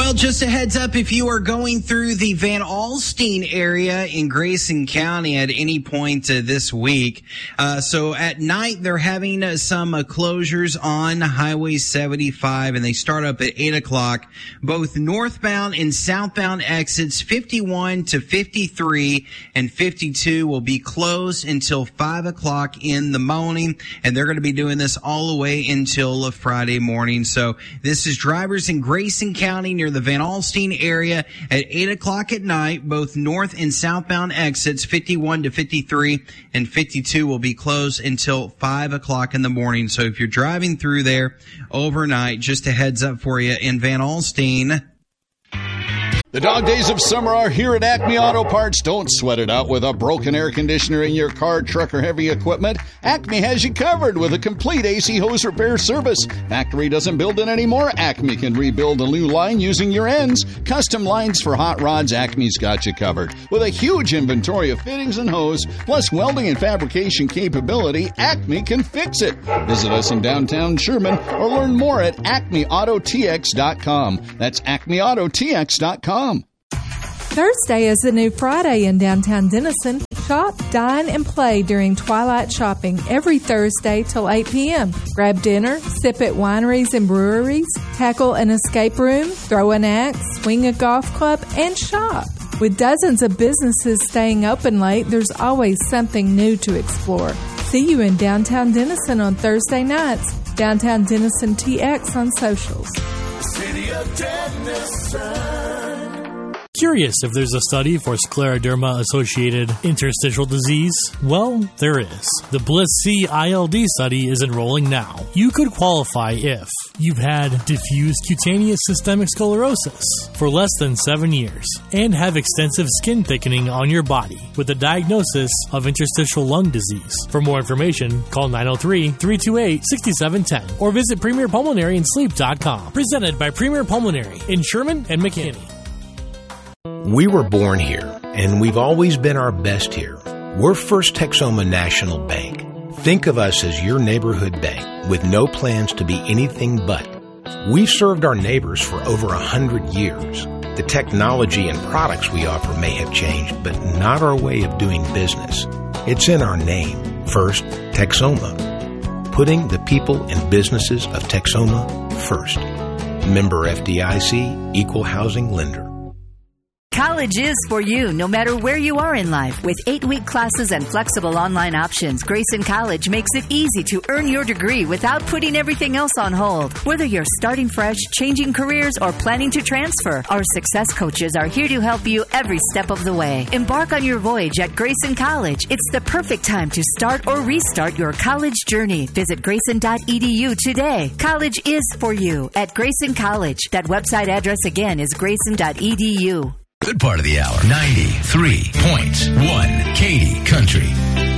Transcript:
Well, just a heads up, if you are going through the Van Alstyne area in Grayson County at any point this week, so at night they're having some closures on Highway 75, and they start up at 8 o'clock. Both northbound and southbound exits 51 to 53 and 52 will be closed until 5 o'clock in the morning, and they're going to be doing this all the way until Friday morning. So this is drivers in Grayson County near the Van Alstyne area at 8 o'clock at night. Both north and southbound exits 51 to 53 and 52 will be closed until 5 o'clock in the morning. So if you're driving through there overnight, just a heads up for you in Van Alstyne. The dog days of summer are here at Acme Auto Parts. Don't sweat it out with a broken air conditioner in your car, truck, or heavy equipment. Acme has you covered with a complete AC hose repair service. Factory doesn't build it anymore. Acme can rebuild a new line using your ends. Custom lines for hot rods, Acme's got you covered. With a huge inventory of fittings and hose, plus welding and fabrication capability, Acme can fix it. Visit us in downtown Sherman or learn more at acmeautotx.com. That's acmeautotx.com. Thursday is the new Friday in downtown Denison. Shop, dine, and play during twilight shopping every Thursday till 8 p.m. Grab dinner, sip at wineries and breweries, tackle an escape room, throw an axe, swing a golf club, and shop. With dozens of businesses staying open late, there's always something new to explore. See you in downtown Denison on Thursday nights. Downtown Denison TX on socials. City of Denison. Curious if there's a study for scleroderma-associated interstitial disease? Well, there is. The Bliss-C ILD study is enrolling now. You could qualify if you've had diffuse cutaneous systemic sclerosis for less than 7 years and have extensive skin thickening on your body with a diagnosis of interstitial lung disease. For more information, call 903-328-6710 or visit PremierPulmonaryAndSleep.com. Presented by Premier Pulmonary in Sherman and McKinney. We were born here, and we've always been our best here. We're First Texoma National Bank. Think of us as your neighborhood bank with no plans to be anything but. We've served our neighbors for over 100 years. The technology and products we offer may have changed, but not our way of doing business. It's in our name, First Texoma. Putting the people and businesses of Texoma first. Member FDIC, Equal Housing Lender. College is for you, no matter where you are in life. With 8-week classes and flexible online options, Grayson College makes it easy to earn your degree without putting everything else on hold. Whether you're starting fresh, changing careers, or planning to transfer, our success coaches are here to help you every step of the way. Embark on your voyage at Grayson College. It's the perfect time to start or restart your college journey. Visit grayson.edu today. College is for you at Grayson College. That website address again is grayson.edu. Good part of the hour. 93.1 Katy Country.